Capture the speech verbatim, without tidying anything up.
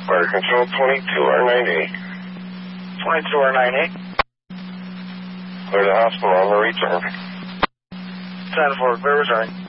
Fire Control twenty-two R ninety-eight. twenty-two R ninety-eight. Clear the hospital on the return. ten four, clear return.